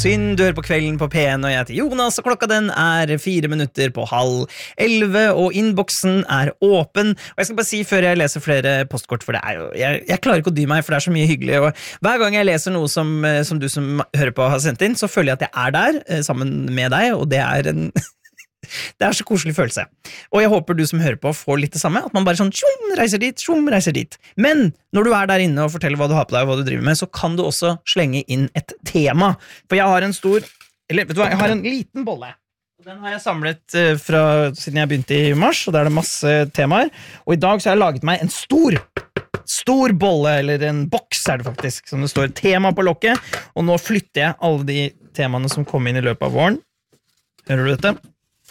Synd, du hører på Kvelden på P1, og jeg heter Jonas, og klokka den er 4 minutter på 10:30, og innboksen er åpen. Og jeg skal bare si før jeg leser flere postkort, for det er jo, jeg klarer ikke å dy meg, for det er så mye hyggelig, og hver gang jeg leser noe som du som hører på har sendt inn, så føler jeg at jeg er der, sammen med deg, og det er en... Det er så koselig følelse. Og jeg håper du som hører på får litt det samme, at man bare sånn tjom, reiser dit. Men når du er der inne og forteller hva du har på deg og hva du driver med, så kan du også slenge inn et tema. For jeg har en stor, eller vet du hva, jeg har en liten bolle. Den har jeg samlet fra siden jeg begynte i mars, og der er det masse temaer. Og i dag så har jeg laget meg en stor bolle, eller en boks er det faktisk, som det står tema på lokket. Og nå flytter jeg alle de temaene som kom inn i løpet av våren. Hører du dette?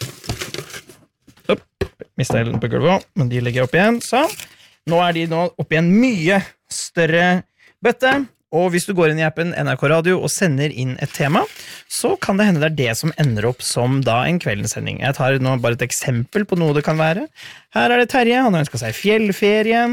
Mistet jeg den på gulvet, men de legger jeg opp igjen. Så, nå er de opp i en mye større bøtte, og hvis du går inn i appen NRK Radio og sender inn et tema, så kan det hende det er det som ender opp som da en kveldensending. Jeg tar nå bare et eksempel på noe det kan være. Her er det Terje, han har ønsket seg fjellferie.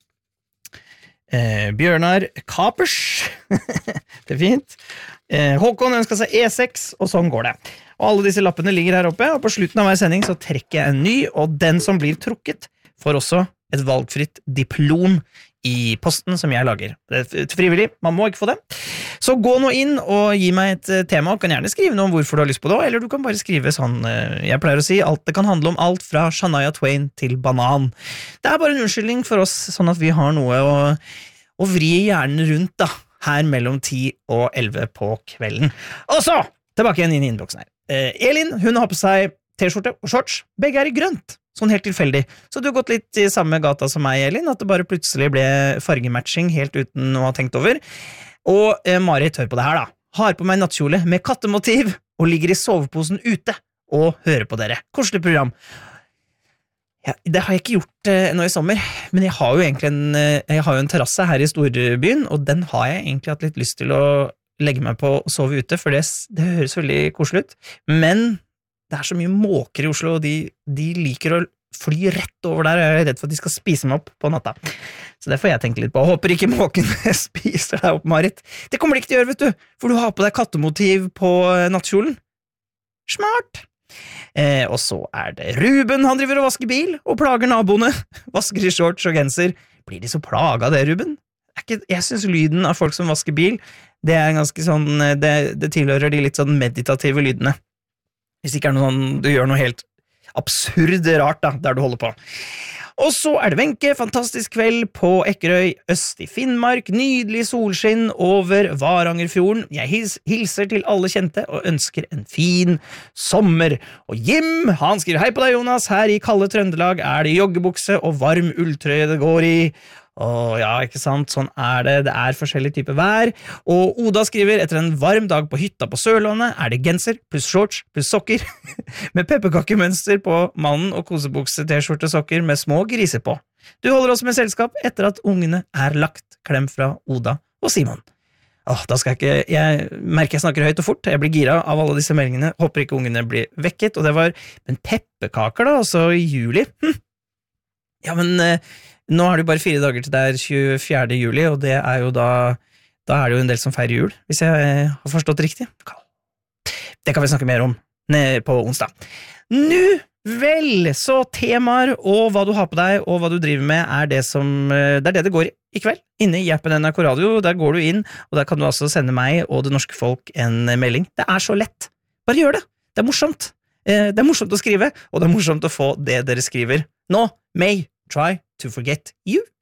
Bjørnar Kapers, det er fint. Håkon ønsket seg E6, og sånn går det. Og alle disse lappene ligger her oppe, og på slutten av hver sending så trekker jeg en ny, og den som blir trukket får også et valgfritt diplom i posten som jeg lager. Det er frivillig, man må ikke få det. Så gå nå inn og gi meg et tema, og kan gjerne skrive noe om hvorfor du har lyst på det, eller du kan bare skrive sånn, jeg pleier å si, det kan handle om alt fra Shania Twain til banan. Det er bare en unnskyldning for oss, sånn at vi har noe å vri hjernen rundt da, her mellom 10 og 11 på kvelden. Og så, tilbake igjen inn i innboksen her. Elin, hun har på seg t-skjorte og shorts. Begge er i grønt, sånn helt tilfeldig. Så du har gått litt i samme gata som meg, Elin, at det bare plutselig ble fargematching helt uten å ha tenkt over. Og Marit, hør på det her da. Har på meg nattkjole med kattemotiv og ligger i soveposen ute og hører på dere. Koselig program. Ja, det har jeg ikke gjort nå i sommer, men jeg har jo egentlig en terrasse her i storbyen, og den har jeg egentlig hatt litt lyst til å legge meg på og sove ute, for det høres veldig koselig ut. Men det er så mye måker i Oslo, og de liker å fly rett over der, og jeg er redd for at de skal spise meg opp på natta. Så det får jeg tenke litt på. Jeg håper ikke måken spiser deg opp, Marit. Det kommer de ikke til å gjøre, vet du, for du har på deg kattemotiv på nattkjolen. Smart! Og så er det Ruben, han driver og vasker bil, og plager naboene. Vasker i shorts og genser. Blir de så plaget av det, Ruben? Jeg synes lyden av folk som vasker bil, det er ganske sånn, det tilhører de litt sånn meditative lydene. Hvis det ikke er noe sånn, du gjør noe helt absurd rart da, der du holder på. Og så er det Wenche, fantastisk kveld på Ekkerøy, øst i Finnmark, nydelig solskinn over Varangerfjorden. Jeg hilser til alle kjente og ønsker en fin sommer. Og Jim, han skriver, hei på deg Jonas, her i kalde Trøndelag er det joggebukse og varm ulltrøye det går i. Ja, ikke sant, sånn er det er forskjellige typer vær, og Oda skriver, etter en varm dag på hytta på Sørlandet er det genser pluss shorts pluss sokker med pepperkakemønster på mannen og kosebukse, t-skjorte, sokker med små griser på. Du holder oss med selskap etter at ungene er lagt. Klem fra Oda og Simon. Da skal jeg merker jeg snakker høyt og fort, jeg blir gira av alle disse meldingene, håper ikke ungene blir vekket, og det var, men pepperkaker da, altså i juli, ja, men nå er det jo bare 4 dager til det er 24. juli, og det er jo da er det jo en del som feirer jul, hvis jeg har forstått riktig. Det kan vi snakke mer om på onsdag. Nå vel, så temaer og hva du har på deg og hva du driver med det er det går i kveld, inne i appen NRK Radio, der går du inn, og der kan du altså sende meg og det norske folk en melding. Det er så lett, bare gjør det, det er morsomt. Det er morsomt å skrive, og det er morsomt å få det dere skriver. Nå, May try to forget you.